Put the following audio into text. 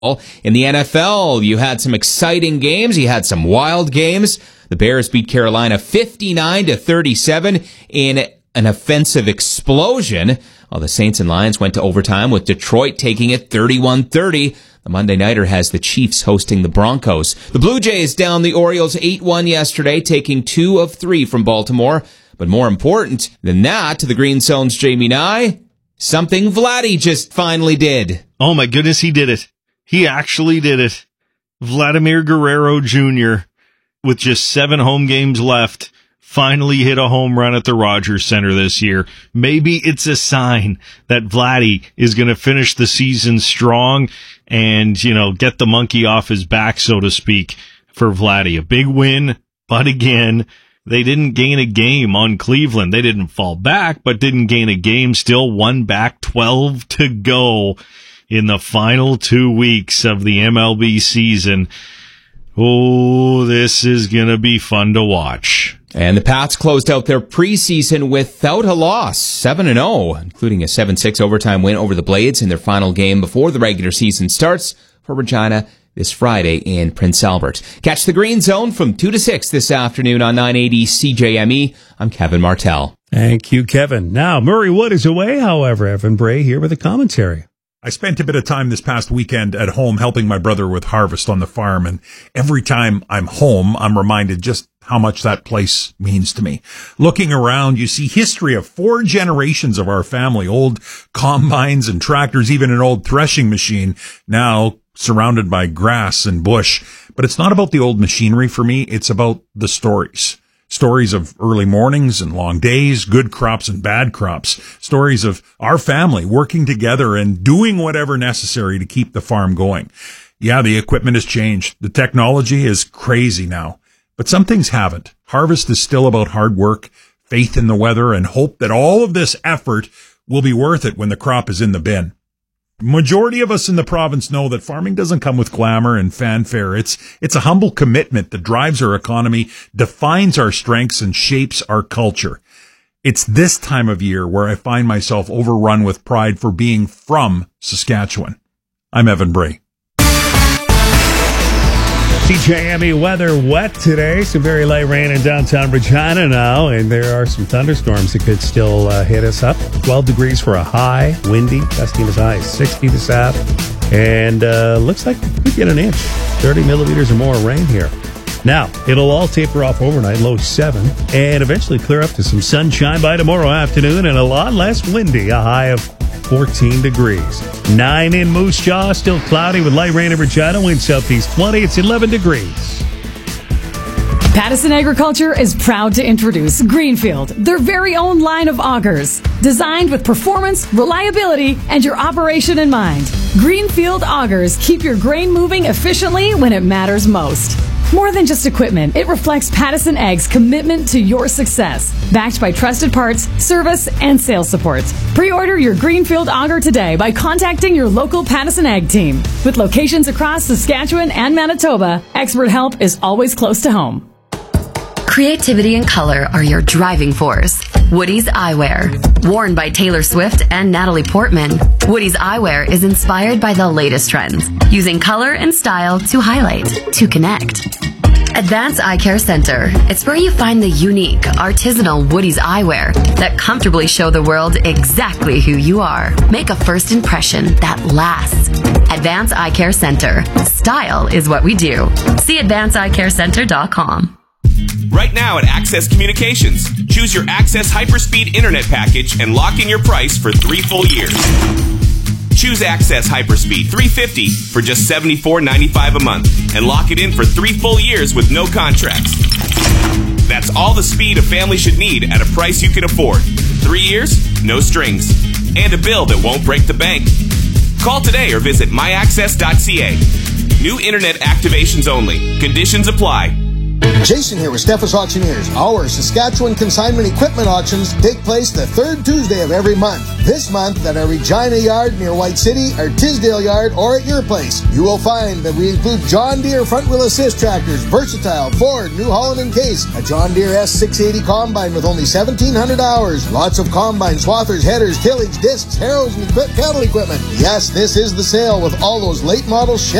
In the NFL, you had some exciting games. You had some wild games. The Bears beat Carolina 59-37 in an offensive explosion. While the Saints and Lions went to overtime with Detroit taking it 31-30. The Monday Nighter has the Chiefs hosting the Broncos. The Blue Jays down the Orioles 8-1 yesterday, taking 2 of 3 from Baltimore. But more important than that, to the Green Zone's Jamie Nye, something Vladdy just finally did. Oh my goodness, he did it. He actually did it. Vladimir Guerrero Jr., with just 7 home games left, finally hit a home run at the Rogers Center this year. Maybe it's a sign that Vladdy is going to finish the season strong and, get the monkey off his back, so to speak, for Vladdy. A big win, but again, they didn't gain a game on Cleveland. They didn't fall back, but didn't gain a game. Still won back, 12 to go in the final 2 weeks of the MLB season. Oh, this is going to be fun to watch. And the Pats closed out their preseason without a loss, 7-0, including a 7-6 overtime win over the Blades in their final game before the regular season starts for Regina this Friday in Prince Albert. Catch the Green Zone from 2 to 6 this afternoon on 980 CJME. I'm Kevin Martell. Thank you, Kevin. Now, Murray Wood is away, however. Evan Bray here with a commentary. I spent a bit of time this past weekend at home helping my brother with harvest on the farm, and every time I'm home, I'm reminded just how much that place means to me. Looking around, you see history of 4 generations of our family, old combines and tractors, even an old threshing machine, now surrounded by grass and bush. But it's not about the old machinery for me, it's about the stories. Stories of early mornings and long days, good crops and bad crops. Stories of our family working together and doing whatever necessary to keep the farm going. Yeah, the equipment has changed. The technology is crazy now. But some things haven't. Harvest is still about hard work, faith in the weather, and hope that all of this effort will be worth it when the crop is in the bin. Majority of us in the province know that farming doesn't come with glamour and fanfare. It's a humble commitment that drives our economy, defines our strengths, and shapes our culture. It's this time of year where I find myself overrun with pride for being from Saskatchewan. I'm Evan Bray. CJME weather wet today. Some very light rain in downtown Regina now, and there are some thunderstorms that could still hit us up. 12 degrees for a high, windy, gusting as high as 60 this app. And looks like we could get an inch, 30 millimeters or more rain here. Now, it'll all taper off overnight, low 7, and eventually clear up to some sunshine by tomorrow afternoon and a lot less windy, a high of 14 degrees. 9 in Moose Jaw, still cloudy with light rain in Regina, wind southeast 20, it's 11 degrees. Pattison Agriculture is proud to introduce Greenfield, their very own line of augers. Designed with performance, reliability, and your operation in mind. Greenfield augers keep your grain moving efficiently when it matters most. More than just equipment, it reflects Pattison Ag's commitment to your success. Backed by trusted parts, service, and sales support. Pre-order your Greenfield auger today by contacting your local Pattison Ag team. With locations across Saskatchewan and Manitoba, expert help is always close to home. Creativity and color are your driving force. Woody's Eyewear. Worn by Taylor Swift and Natalie Portman, Woody's Eyewear is inspired by the latest trends, using color and style to highlight, to connect. Advance Eye Care Center. It's where you find the unique, artisanal Woody's Eyewear that comfortably show the world exactly who you are. Make a first impression that lasts. Advance Eye Care Center. Style is what we do. See advanceeyecarecenter.com. Right now at Access Communications, choose your Access Hyperspeed Internet package and lock in your price for 3 full years. Choose Access Hyperspeed 350 for just $74.95 a month and lock it in for 3 full years with no contracts. That's all the speed a family should need at a price you can afford. 3 years, no strings, and a bill that won't break the bank. Call today or visit myaccess.ca. New internet activations only. Conditions apply. Jason here with Steffes Auctioneers. Our Saskatchewan consignment equipment auctions take place the third Tuesday of every month. This month at our Regina Yard near White City, our Tisdale Yard, or at your place. You will find that we include John Deere front wheel assist tractors, Versatile, Ford, New Holland and Case, a John Deere S680 combine with only 1,700 hours, lots of combine swathers, headers, tillage, discs, harrows, and cattle equipment. Yes, this is the sale with all those late model